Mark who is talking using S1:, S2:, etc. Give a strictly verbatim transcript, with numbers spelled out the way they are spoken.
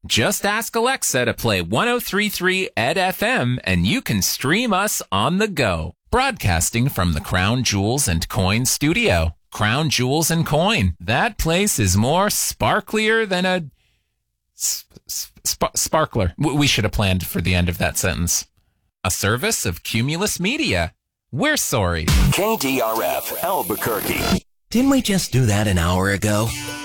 S1: Just ask Alexa to play ten thirty-three Ed F M and you can stream us on the go. Broadcasting from the Crown Jewels and Coin studio. Crown Jewels and Coin. That place is more sparklier than a sp- sp- sparkler. We should have planned for the end of that sentence. A service of Cumulus Media. We're sorry.
S2: K D R F Albuquerque.
S3: Didn't we just do that an hour ago?